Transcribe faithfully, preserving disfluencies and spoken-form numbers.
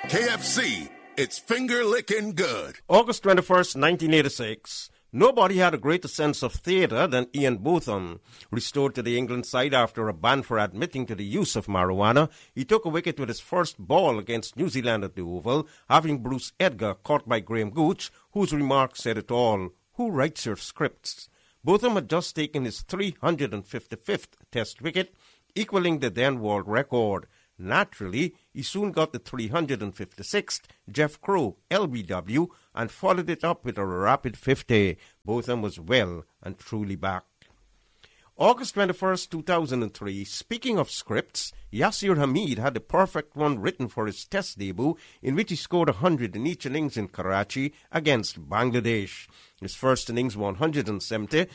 K F C, it's finger-licking good. August twenty-first, nineteen eighty-six. Nobody had a greater sense of theatre than Ian Botham. Restored to the England side after a ban for admitting to the use of marijuana, he took a wicket with his first ball against New Zealand at the Oval, having Bruce Edgar caught by Graham Gooch, whose remarks said it all. Who writes your scripts? Botham had just taken his three hundred fifty-fifth Test wicket, equaling the then world record. Naturally, he soon got the three hundred fifty-sixth, Jeff Crow, L B W, and followed it up with a rapid fifty. Botham was well and truly back. August twenty-first, two thousand three, speaking of scripts, Yasir Hamid had the perfect one written for his Test debut, in which he scored one hundred in each innings in Karachi against Bangladesh. His first innings one hundred seventy